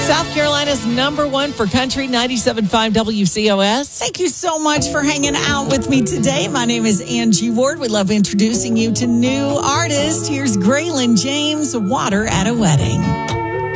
South Carolina's number one for country, 97.5 WCOS. Thank you so much for hanging out with me today. My name is Angie Ward. We love introducing you to new artists. Here's Graylin James, Water at a Wedding.